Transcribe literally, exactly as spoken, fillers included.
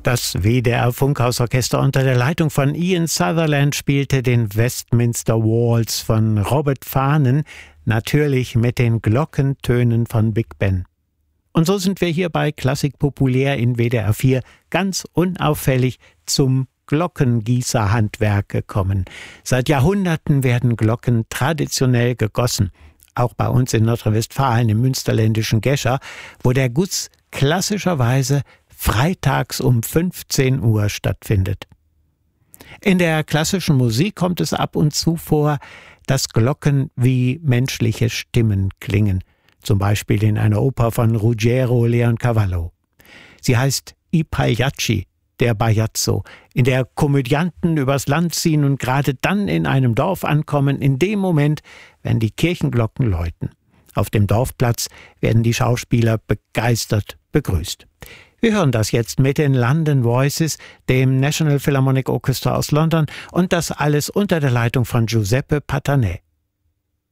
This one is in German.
Das W D R-Funkhausorchester unter der Leitung von Ian Sutherland spielte den Westminster Waltz von Robert Farnon, natürlich mit den Glockentönen von Big Ben. Und so sind wir hier bei Klassik populär in W D R vier ganz unauffällig zum Glockengießerhandwerk gekommen. Seit Jahrhunderten werden Glocken traditionell gegossen. Auch bei uns in Nordrhein-Westfalen im münsterländischen Gescher, wo der Guss klassischerweise freitags um fünfzehn Uhr stattfindet. In der klassischen Musik kommt es ab und zu vor, dass Glocken wie menschliche Stimmen klingen, zum Beispiel in einer Oper von Ruggero Leoncavallo. Sie heißt I Pagliacci, der Bajazzo, in der Komödianten übers Land ziehen und gerade dann in einem Dorf ankommen, in dem Moment, wenn die Kirchenglocken läuten. Auf dem Dorfplatz werden die Schauspieler begeistert begrüßt. Wir hören das jetzt mit den London Voices, dem National Philharmonic Orchestra aus London, und das alles unter der Leitung von Giuseppe Patanè.